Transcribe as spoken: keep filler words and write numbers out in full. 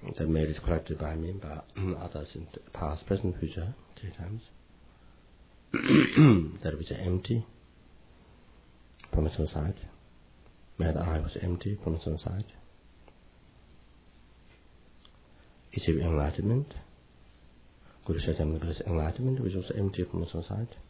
that made it collected by me, by others in the past, present, future, three times. That which is empty from its own side. May the eye was empty from its own side. Achieve enlightenment. Guru Chaitanya Buddha's enlightenment, which was empty from its own side.